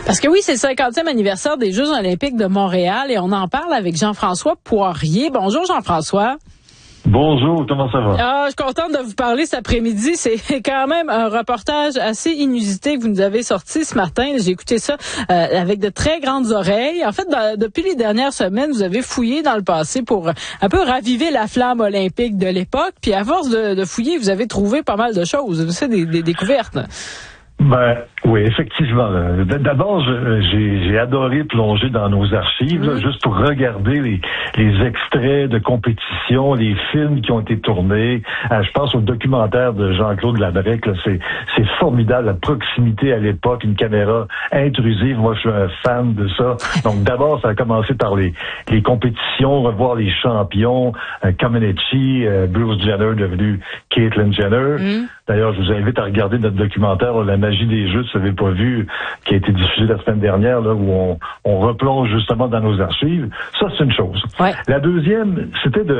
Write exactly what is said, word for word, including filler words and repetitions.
Parce que oui, c'est le cinquantième anniversaire des Jeux olympiques de Montréal et on en parle avec Jean-François Poirier. Bonjour Jean-François. Bonjour, comment ça va? Ah, je suis contente de vous parler cet après-midi. C'est quand même un reportage assez inusité que vous nous avez sorti ce matin. J'ai écouté ça euh, avec de très grandes oreilles. En fait, dans, depuis les dernières semaines, vous avez fouillé dans le passé pour un peu raviver la flamme olympique de l'époque. Puis à force de, de fouiller, vous avez trouvé pas mal de choses. C'est des, des découvertes. Ben oui, effectivement. D'abord, j'ai, j'ai adoré plonger dans nos archives, mmh. là, juste pour regarder les, les extraits de compétition, les films qui ont été tournés. Euh, je pense au documentaire de Jean-Claude Labrec. Là, c'est, c'est formidable, la proximité à l'époque, une caméra intrusive. Moi, je suis un fan de ça. Donc d'abord, ça a commencé par les, les compétitions, revoir les champions, euh, Comaneci, euh, Bruce Jenner devenu Caitlyn Jenner. Mmh. D'ailleurs, je vous invite à regarder notre documentaire, La magie des jeux, si vous n'avez pas vu, qui a été diffusé la semaine dernière, là, où on, on replonge justement dans nos archives. Ça, c'est une chose. Ouais. La deuxième, c'était de